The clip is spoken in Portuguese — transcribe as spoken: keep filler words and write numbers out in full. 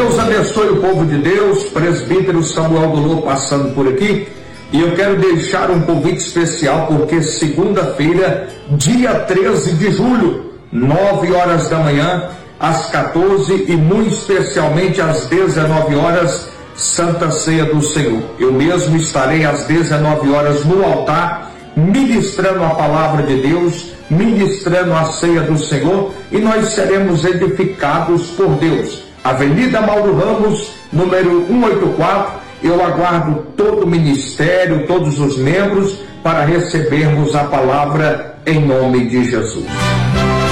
Deus abençoe o povo de Deus. Presbítero Samuel Dolor passando por aqui. E eu quero deixar um convite especial, porque segunda-feira, dia treze de julho, nove horas da manhã, às quatorze e muito especialmente às dezenove horas, Santa Ceia do Senhor. Eu mesmo estarei às dezenove horas no altar, ministrando a palavra de Deus, ministrando a ceia do Senhor, e nós seremos edificados por Deus. Avenida Mauro Ramos, número cento e oitenta e quatro. Eu aguardo todo o ministério, todos os membros, para recebermos a palavra em nome de Jesus.